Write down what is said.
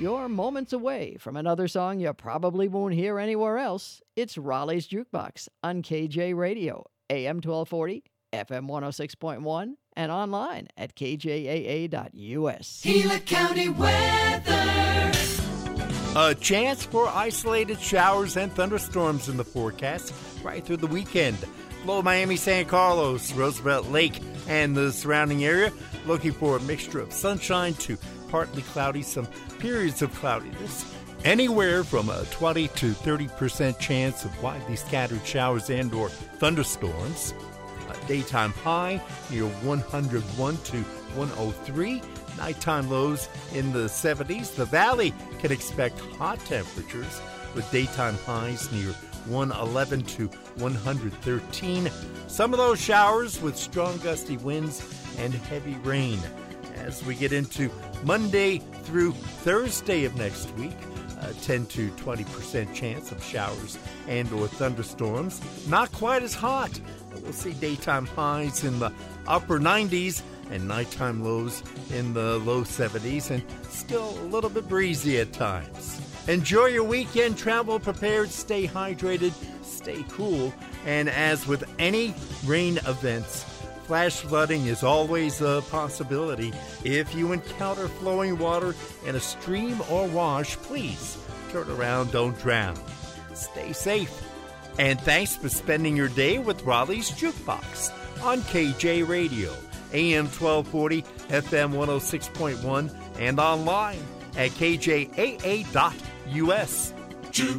you're moments away from another song you probably won't hear anywhere else. It's Raleigh's Jukebox on KJ Radio, AM 1240, FM 106.1, and online at kjaa.us. Gila County weather. A chance for isolated showers and thunderstorms in the forecast right through the weekend. Below Miami, San Carlos, Roosevelt Lake, and the surrounding area, looking for a mixture of sunshine to partly cloudy, some periods of cloudiness. Anywhere from a 20 to 30% chance of widely scattered showers and or thunderstorms. A daytime high near 101 to 103. Nighttime lows in the 70s. The valley can expect hot temperatures with daytime highs near 111 to 113. Some of those showers with strong gusty winds and heavy rain. As we get into Monday through Thursday of next week, a 10 to 20% chance of showers and or thunderstorms. Not quite as hot. We'll see daytime highs in the upper 90s and nighttime lows in the low 70s, and still a little bit breezy at times. Enjoy your weekend, travel prepared, stay hydrated, stay cool, and as with any rain events, flash flooding is always a possibility. If you encounter flowing water in a stream or wash, please turn around, don't drown. Stay safe. And thanks for spending your day with Raleigh's Jukebox on KJ Radio, AM 1240, FM 106.1, and online at kjaa.us. Jukebox.